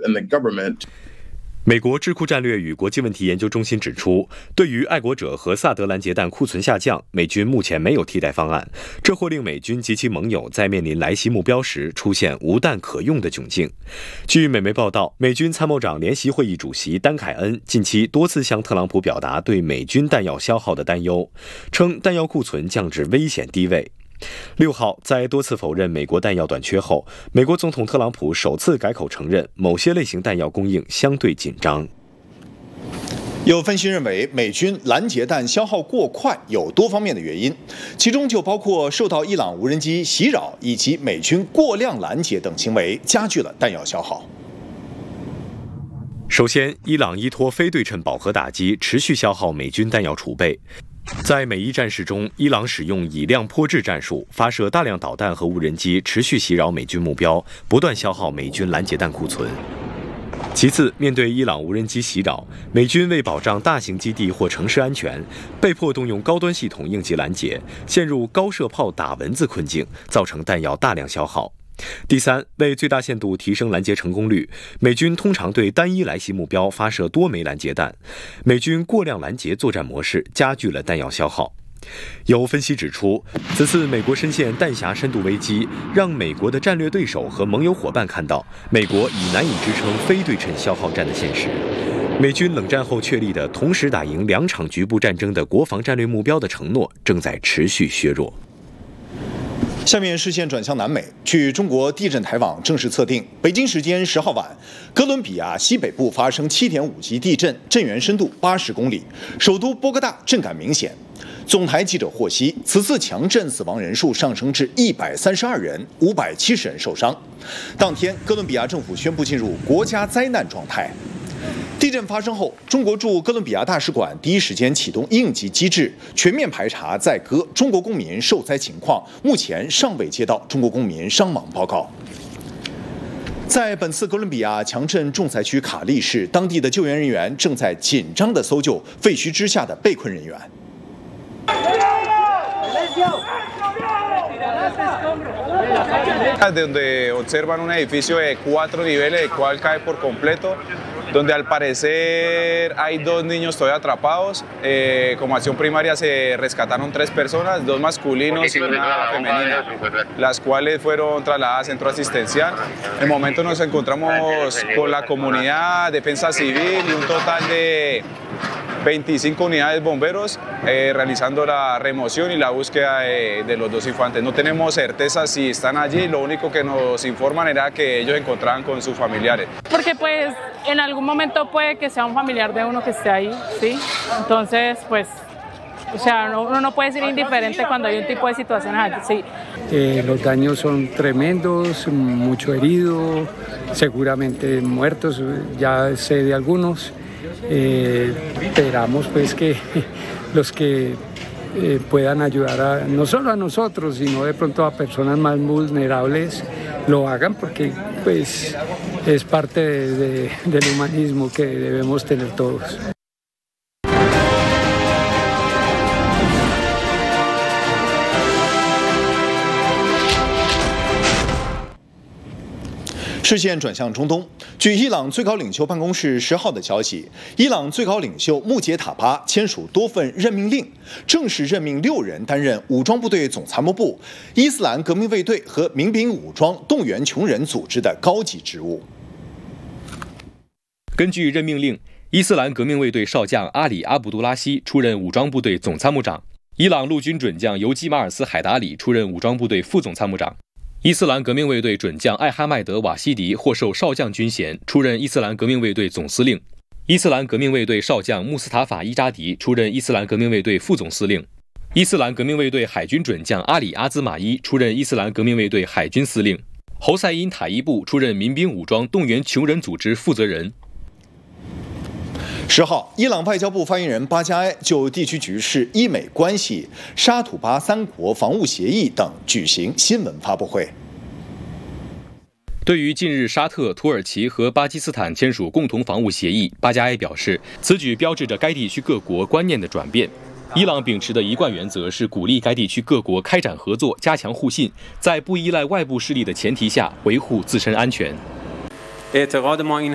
and the government. 美国智库战略与国际问题研究中心指出，对于爱国者和萨德拦截弹库存下降，美军目前没有替代方案，这或令美军及其盟友在面临来袭目标时出现无弹可用的窘境。据美媒报道，美军参谋长联席会议主席丹凯恩近期多次向特朗普表达对美军弹药消耗的担忧，称弹药库存降至危险低位。6号，在多次否认美国弹药短缺后，美国总统特朗普首次改口承认某些类型弹药供应相对紧张。 有分析认为，美军拦截弹消耗过快有多方面的原因，其中就包括受到伊朗无人机袭扰以及美军过量拦截等行为，加剧了弹药消耗。 首先，伊朗依托非对称饱和打击持续消耗美军弹药储备。在每一战事中，伊朗使用以量迫制战术，发射大量导弹和无人机，持续袭扰美军目标，不断消耗美军拦截弹库存。其次，面对伊朗无人机袭扰，美军为保障大型基地或城市安全，被迫动用高端系统应急拦截，陷入高射炮打蚊子困境，造成弹药大量消耗。第三，为最大限度提升拦截成功率，美军通常对单一来袭目标发射多枚拦截弹。美军过量拦截作战模式加剧了弹药消耗。有分析指出，此次美国深陷弹匣深度危机，让美国的战略对手和盟友伙伴看到美国已难以支撑非对称消耗战的现实。美军冷战后确立的同时打赢2场局部战争的国防战略目标的承诺正在持续削弱。 下面视线转向南美，据中国地震台网正式测定，北京时间10号晚，哥伦比亚西北部发生7.5级地震，震源深度80公里，首都波哥大震感明显。总台记者获悉，此次强震死亡人数上升至132人，570人受伤。当天，哥伦比亚政府宣布进入国家灾难状态。地震发生后，中国驻哥伦比亚大使馆第一时间启动应急机制，全面排查在哥中国公民受灾情况，目前尚未接到中国公民伤亡报告。在本次哥伦比亚强震重灾区卡利市，当地的救援人员正在紧张地搜救废墟之下的被困人员。 Donde observan un edificio de 4 niveles, el cual cae por completo, donde al parecer hay 2 niños todavía atrapados. Como acción primaria se rescataron 3 personas, 2 masculinos y una femenina, las cuales fueron trasladadas a centro asistencial. En el momento nos encontramos con la comunidad, defensa civil y un total de 25 unidades bomberos realizando la remoción y la búsqueda de los 2 infantes. No tenemos certeza si están allí, lo único que nos informan era que ellos se encontraban con sus familiares. Porque pues en algún momento puede que sea un familiar de uno que esté ahí, ¿sí? Entonces pues, o sea, uno no puede ser indiferente cuando hay un tipo de situaciones así. Los daños son tremendos, mucho herido, seguramente muertos, ya sé de algunos. Esperamos pues que los que puedan ayudar no solo a nosotros, sino de pronto a personas más vulnerables lo hagan, porque pues es parte del humanismo que debemos tener todos. 视线转向中东，据伊朗最高领袖办公室10号的消息，伊朗最高领袖穆杰塔巴签署多份任命令，正式任命6人担任武装部队总参谋部、伊斯兰革命卫队和民兵武装动员穷人组织的高级职务。 根据任命令，伊斯兰革命卫队少将阿里·阿卜杜拉希出任武装部队总参谋长，伊朗陆军准将尤基马尔斯·海达里出任武装部队副总参谋长。伊斯兰革命卫队准将艾哈迈德·瓦西迪获授少将军衔，出任伊斯兰革命卫队总司令。伊斯兰革命卫队少将穆斯塔法·伊扎迪出任伊斯兰革命卫队副总司令。伊斯兰革命卫队海军准将阿里·阿兹马伊出任伊斯兰革命卫队海军司令。侯赛因·塔伊布出任民兵武装动员穷人组织负责人。 10号，伊朗外交部发言人巴加埃就地区局势、伊美关系、沙土巴3国防务协议等举行新闻发布会。 对于近日沙特、土耳其和巴基斯坦签署共同防务协议，巴加埃表示，此举标志着该地区各国观念的转变。伊朗秉持的一贯原则是鼓励该地区各国开展合作，加强互信，在不依赖外部势力的前提下维护自身安全。